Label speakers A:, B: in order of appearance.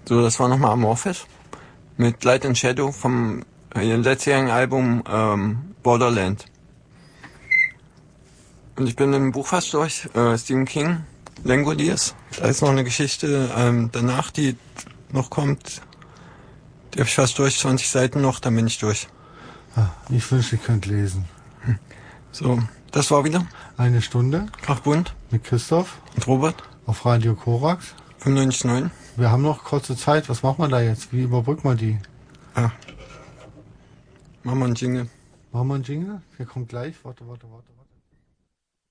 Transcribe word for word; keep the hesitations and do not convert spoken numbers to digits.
A: So, das war nochmal Amorphis mit Light and Shadow vom äh, letztjährigen Album ähm, Borderland. Und ich bin im Buch fast durch, äh, Stephen King, Langoliers. Da ist noch eine Geschichte ähm, danach, die noch kommt. Die habe ich fast durch, zwanzig Seiten noch, dann bin ich durch.
B: Ah, ich wünschte, ich könnte lesen.
A: So, das war wieder
B: Eine Stunde
A: Krachbund
B: mit Christoph
A: und Robert
B: auf Radio Korax.
A: fünfundneunzig Komma neun.
B: Wir haben noch kurze Zeit. Was machen wir da jetzt? Wie überbrücken wir die?
A: Ah. Machen wir einen Jingle.
B: Machen wir einen Jingle? Der kommt gleich. Warte, warte, warte. warte.